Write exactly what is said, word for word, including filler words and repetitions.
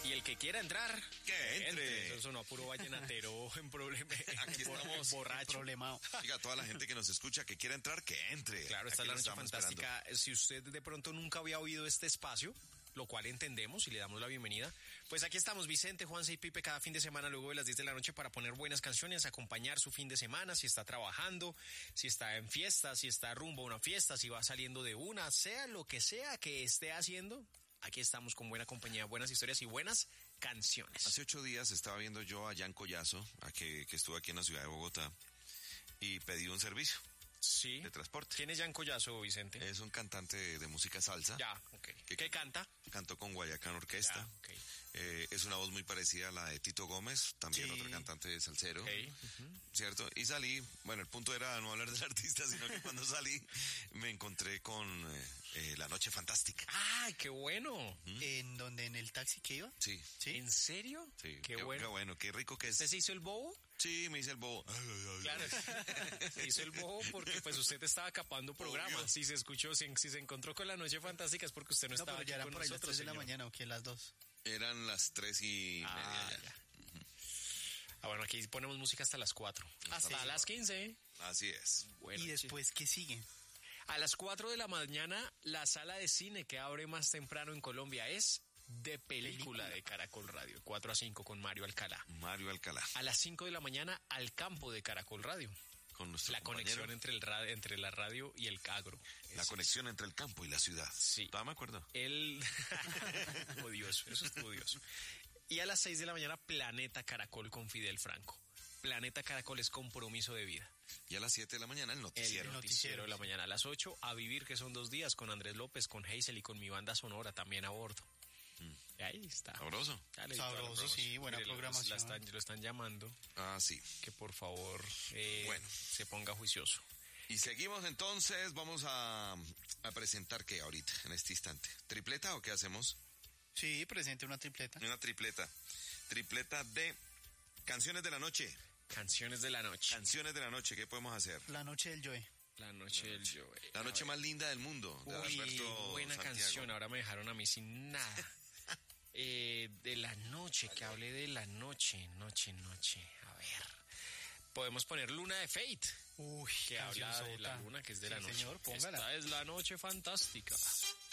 Y el que quiera entrar, que entre. Eso sonó a puro vallenatero en problema. Aquí estamos borracho. Problemado. Diga, toda la gente que nos escucha que quiera entrar, que entre. Claro, esta es la noche fantástica. Esperando. Si usted de pronto nunca había oído este espacio, lo cual entendemos y le damos la bienvenida, pues aquí estamos Vicente, Juanse y Pipe cada fin de semana luego de las diez de la noche para poner buenas canciones, acompañar su fin de semana, si está trabajando, si está en fiesta, si está rumbo a una fiesta, si va saliendo de una, sea lo que sea que esté haciendo. Aquí estamos con buena compañía, buenas historias y buenas canciones. Hace ocho días estaba viendo yo a Jan Collazo, a que, que estuvo aquí en la ciudad de Bogotá, y pedí un servicio. Sí. De transporte. ¿Quién es Jan Collazo, Vicente? Es un cantante de, de música salsa. Ya, ok. Que ¿Qué canta? Cantó con Guayacán Orquesta. Ya, okay. eh, es una voz muy parecida a la de Tito Gómez, también Sí. otro cantante de salsero. Okay. Uh-huh. ¿Cierto? Y salí, bueno, el punto era no hablar del artista, sino que cuando salí me encontré con eh, eh, La Noche Fantástica. ¡Ay, qué bueno! ¿Mm? ¿En donde en el taxi que iba? Sí. ¿Sí? ¿En serio? Sí. Qué, qué bueno. Qué bueno, qué rico que es. ¿Usted se hizo el bobo? Sí, me hice el bobo. Claro, se hizo el bobo porque pues usted estaba capando programa. Obvio. Si se escuchó, si, si se encontró con La Noche Fantástica es porque usted no, No, estaba pero aquí ya eran con por ahí las nosotros, tres de la señor. mañana, ¿o qué? Las dos. Eran las tres y Ah, media ya. ya. Ah, bueno, aquí ponemos música hasta las cuatro. Hasta Hasta las las quince. Así es. Bueno, ¿Y después qué sigue? a las cuatro de la mañana, la sala de cine que abre más temprano en Colombia es de película, película. de Caracol Radio. cuatro a cinco con Mario Alcalá. Mario Alcalá. A las cinco de la mañana, al campo de Caracol Radio. Con nuestro la compañero. conexión entre el radio, entre la radio y el agro. La Eso conexión es. entre el campo y la ciudad. Sí. Todavía me acuerdo. El... odioso, eso es odioso. Y a las seis de la mañana, Planeta Caracol con Fidel Franco. Planeta Caracol es compromiso de vida. Y a las siete de la mañana el noticiero. El noticiero de la mañana. A las ocho, A Vivir, que son dos días, con Andrés López, con Hazel y con mi banda sonora también a bordo. Mm. Ahí está. Sabroso. Sabroso, sí, buena Mire, programación. La están, lo están llamando. Ah, sí. Que por favor eh, bueno. se ponga juicioso. Y seguimos entonces, vamos a, a presentar ¿qué ahorita, en este instante? ¿Tripleta o qué hacemos? Sí, presente una tripleta. Una tripleta. Tripleta de Canciones de la Noche. Canciones de la Noche. Canciones de la Noche, ¿qué podemos hacer? La Noche del Joe. La Noche del Joe. La Noche más linda del mundo. De Uy, Alberto buena Santiago. canción, ahora me dejaron a mí sin nada. eh, de la noche, que hable de la noche, noche, noche. A ver. Podemos poner Luna de Fate. Uy, que habla de la sota. luna, que es de sí, la noche. Señor, póngala. Esta es la noche fantástica.